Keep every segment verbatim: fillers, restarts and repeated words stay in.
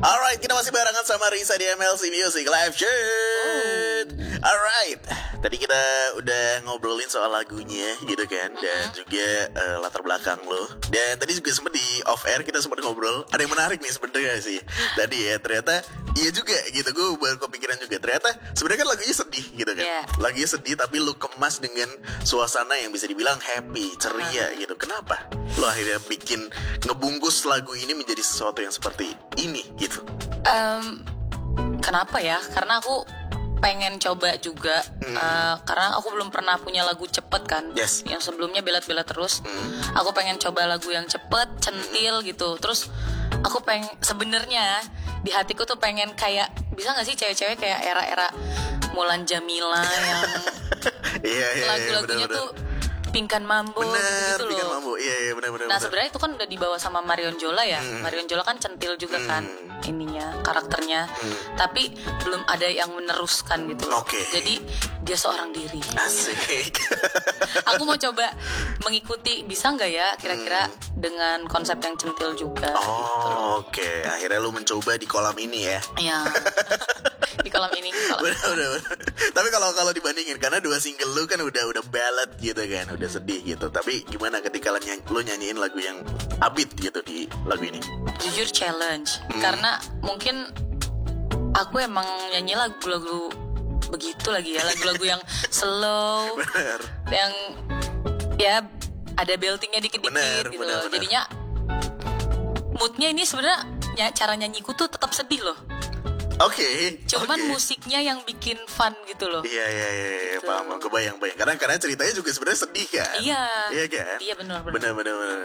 Alright, kita masih barengan sama Risa di M L C Music Live Shoot. Alright, tadi kita udah ngobrolin soal lagunya gitu kan, dan juga uh, latar belakang lo. Dan tadi juga sempat di off air kita sempat ngobrol. Ada yang menarik nih sebenarnya sih. Tadi ya ternyata iya juga gitu. Gue baru kepikiran juga ternyata sebenarnya kan lagunya sedih gitu kan. Yeah. Lagunya sedih tapi lo kemas dengan suasana yang bisa dibilang happy, ceria uh-huh. gitu. Kenapa lo akhirnya bikin ngebungkus lagu ini menjadi sesuatu yang seperti ini gitu? Um, kenapa ya? Karena aku pengen coba juga hmm. uh, karena aku belum pernah punya lagu cepet kan. Yes. Yang sebelumnya belat-belat terus. Hmm. Aku pengen coba lagu yang cepet, centil hmm. gitu. Terus aku pengen sebenarnya di hatiku tuh pengen kayak, bisa nggak sih cewek-cewek kayak era-era Mulan Jamila yang iya, iya, lagu-lagunya iya, tuh Pingkan Mambo bener, gitu loh. Pingkan Mambo. Iya, iya, benar benar. Nah, sebenarnya itu kan udah dibawa sama Marion Jola ya. Hmm. Marion Jola kan centil juga hmm. kan ininya, karakternya. Hmm. Tapi belum ada yang meneruskan gitu. Oke. Okay. Jadi dia seorang diri. Asik. Aku mau coba mengikuti, bisa nggak ya kira-kira hmm. dengan konsep yang centil juga. Oh, gitu oke. Okay. Akhirnya lu mencoba di kolam ini ya. Iya. Di kolam ini. Kolam. Bener, bener, bener. Tapi kalau kalau dibandingin, karena dua single lu kan udah udah ballad gitu kan, udah sedih gitu. Tapi gimana ketika lu, nyanyi, lu nyanyiin lagu yang upbeat gitu di lagu ini? Jujur challenge, hmm. karena mungkin aku emang nyanyi lagu-lagu begitu lagi ya, lagu-lagu yang slow, bener. yang ya ada beltingnya dikit-dikit bener, gitu bener, loh. bener. Jadinya moodnya ini sebenarnya cara nyanyiku tuh tetap sedih loh. Oke. Okay, Cuman okay. musiknya yang bikin fun gitu loh. Iya iya iya, gitu. paham, kebayang bayang. Karena karena ceritanya juga sebenarnya sedih kan. Iya. Iya kan. Iya benar benar. Benar benar benar.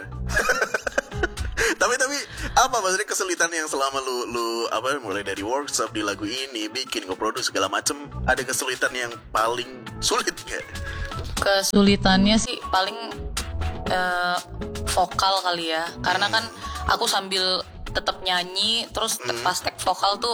tapi tapi apa maksudnya kesulitan yang selama lu lu apa mulai dari workshop di lagu ini bikin ngeproduksi segala macem, ada kesulitan yang paling sulit nggak? Kesulitannya sih paling uh, vokal kali ya, karena hmm. kan aku sambil tetap nyanyi terus hmm. pas tag vokal tuh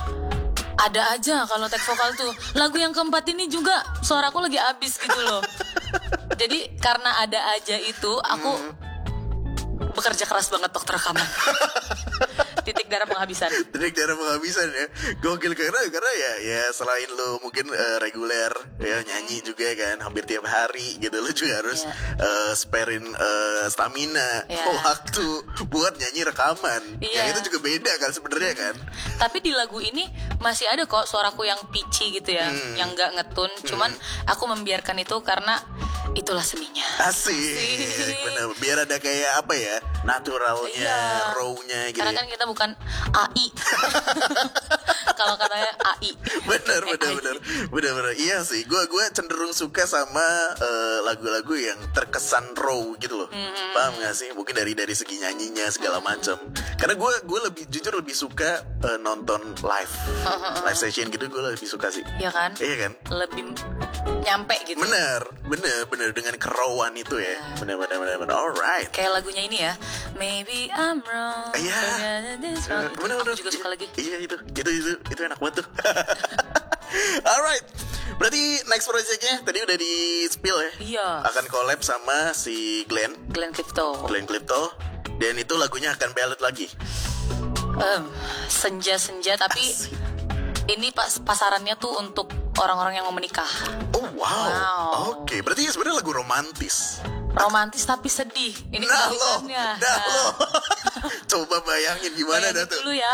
ada aja kalau tag vokal tuh lagu yang keempat ini juga suaraku lagi abis gitu loh. Jadi karena ada aja itu aku hmm. bekerja keras banget untuk rekaman. Titik darah penghabisan. Titik darah penghabisan ya. Gokil karena karena ya ya selain lu mungkin uh, reguler ya nyanyi juga kan hampir tiap hari gitu, lu juga harus yeah. uh, sparein uh, stamina yeah. waktu buat nyanyi rekaman. Yeah. Yang itu juga beda kan sebenarnya kan. Tapi di lagu ini masih ada kok suaraku yang pitchy gitu ya, hmm. yang nggak ngetun. Cuman hmm. aku membiarkan itu karena itulah seninya. Asik, Asik. Bener. Biar ada kayak apa ya, naturalnya, iya. raw-nya gitu. Karena kan kita bukan A I. Kalau katanya A I. Bener, bener, bener, bener, bener. Iya sih, gue gue cenderung suka sama uh, lagu-lagu yang terkesan raw gitu loh. Mm-hmm. Paham gak sih? Mungkin dari dari segi nyanyinya segala macam. Karena gue gue lebih jujur lebih suka uh, nonton live, uh-huh. live session gitu. Gue lebih suka sih. Iya kan? Iya kan? Lebih nyampe gitu. Bener, bener, bener dengan kerawan itu ya. Yeah. Bener, bener, bener, bener. Alright. Kayak lagunya ini ya. Maybe I'm wrong. Iya. Yeah. Bener, bener. Aku juga suka lagi. Iya itu, itu, itu, itu enak banget tuh. Alright. Berarti next projectnya tadi udah di spill ya? Iya. Akan collab sama si Glenn. Glenn Clifton. Glenn Clifton. Dan itu lagunya akan ballad lagi. Um, senja-senja tapi Asik. Ini pas pasarannya tuh untuk orang-orang yang mau menikah. Oh wow, wow. Oke, okay. Berarti sebenarnya lagu romantis. Romantis tapi sedih. Ini nah lo, nah, nah lo. Coba bayangin gimana dah tuh. Dulu ya.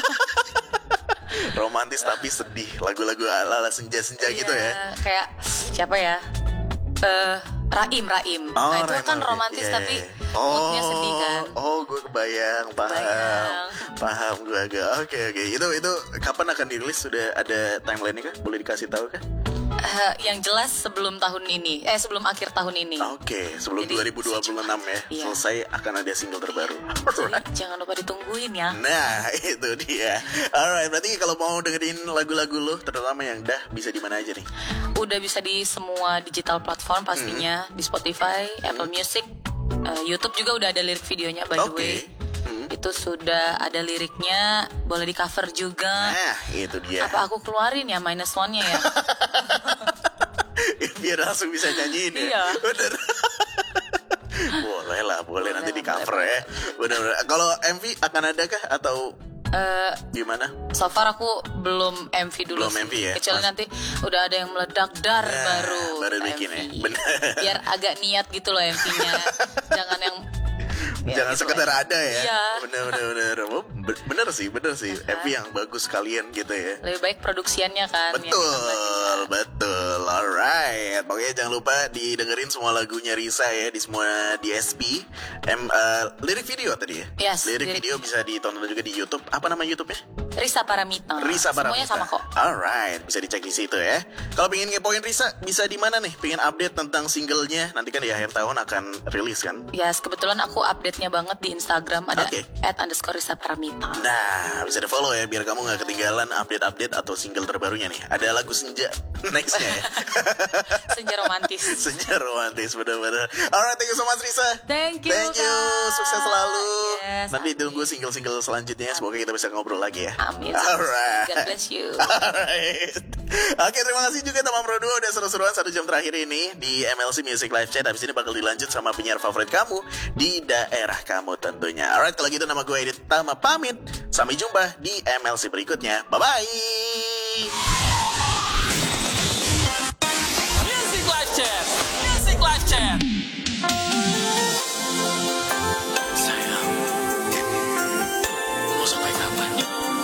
Romantis tapi sedih, lagu-lagu ala-ala senja-senja iya, gitu ya. Kayak siapa ya? Uh, Raim, Raim. Oh, nah itu Raim, kan Raim. romantis yeah. tapi oh, moodnya sedih kan. Oh, gue kebayang, paham, kebayang. paham gue agak. Oke, okay, oke. Okay. Itu itu kapan akan dirilis? Sudah ada timeline-nya kah? Boleh dikasih tahu kah? Uh, yang jelas sebelum tahun ini, eh sebelum akhir tahun ini. Oke, okay, sebelum jadi, dua ribu dua puluh enam ya, iya. selesai akan ada single terbaru. Jadi, jangan lupa ditungguin ya. Nah, itu dia. Alright, berarti kalau mau dengerin lagu-lagu lo, terutama yang dah bisa di mana aja nih? Udah bisa di semua digital platform pastinya, hmm. di Spotify, hmm. Apple Music, uh, YouTube juga udah ada lirik videonya by the way. Hmm. Itu sudah ada liriknya, boleh di cover juga. Nah, itu dia. Apa aku keluarin ya minus one-nya ya? Biar langsung bisa nyanyiin ya. Iya. Bener. Boleh lah, boleh, boleh nanti di cover boleh. Ya. Bener-bener. Kalau M V akan ada kah atau Eh, Gimana? so far aku belum M V dulu Belum sih. M V ya? Kecuali Mas- nanti udah ada yang meledak dar Nah, baru baru bikin M V. ya. Bener. Biar agak niat gitu loh M V-nya. Jangan yang ya, Jangan gitu sekedar lah. ada ya. Iya. Bener bener bener. Oh, be- bener sih, bener sih. M V yang bagus kalian gitu ya. Lebih baik produksiannya kan yang Betul, tambah. betul. Alright. Pokoknya jangan lupa didengerin semua lagunya Risa ya di semua D S P. M eh, lirik video tadi ya. Yes, lirik, lirik video bisa ditonton juga di YouTube. Apa nama YouTube-nya? Risa Paramita. Risa Semuanya Paramita. sama kok. Alright, bisa dicek di situ ya. Kalau pengen ngepoin Risa, bisa di mana nih? Pengen update tentang singlenya? Nanti kan di akhir tahun akan rilis kan? Yes, kebetulan aku update-nya banget di Instagram ada Oke. at underscore Risa Paramita. Nah, bisa di follow ya biar kamu nggak ketinggalan update-update atau single terbarunya nih. Ada lagu Senja nextnya ya. Senja romantis. Senja romantis bener-bener. Alright, thank you so much Risa. Thank you, Thank you, Kak. sukses selalu. Yes, Nanti amin. tunggu single-single selanjutnya. Semoga kita bisa ngobrol lagi ya. Amin. Alright. God bless you. Alright. Oke, terima kasih juga teman Pro dua udah seru-seruan satu jam terakhir ini di M L C Music Live Chat. Habis ini bakal dilanjut sama penyiar favorit kamu di daerah kamu tentunya. Alright, kalau gitu nama gue Edit Tama pamit. Sampai jumpa di M L C berikutnya. Bye-bye. Music Live Chat.